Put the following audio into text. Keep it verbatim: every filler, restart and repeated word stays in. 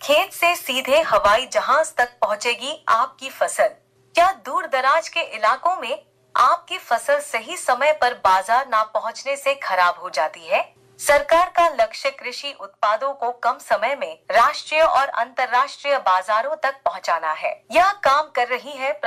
खेत से सीधे हवाई जहाज तक पहुंचेगी आपकी फसल। क्या दूर दराज के इलाकों में आपकी फसल सही समय पर बाजार ना पहुंचने से खराब हो जाती है? सरकार का लक्ष्य कृषि उत्पादों को कम समय में राष्ट्रीय और अंतर्राष्ट्रीय बाजारों तक पहुंचाना है। यह काम कर रही है